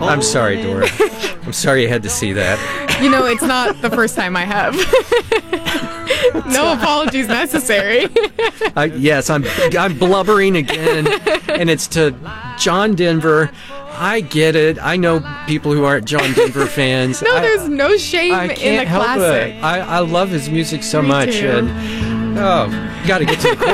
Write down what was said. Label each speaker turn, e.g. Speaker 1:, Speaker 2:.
Speaker 1: I'm sorry, Dora. I'm sorry you had to see that.
Speaker 2: You know, it's not the first time I have. No apologies necessary.
Speaker 1: Yes, I'm blubbering again, and it's to John Denver. I get it. I know people who aren't John Denver fans.
Speaker 2: No, there's no shame
Speaker 1: I
Speaker 2: in the
Speaker 1: can't help
Speaker 2: classic.
Speaker 1: it. I love his music so
Speaker 2: Me
Speaker 1: much.
Speaker 2: too.
Speaker 1: And got to get to the chorus.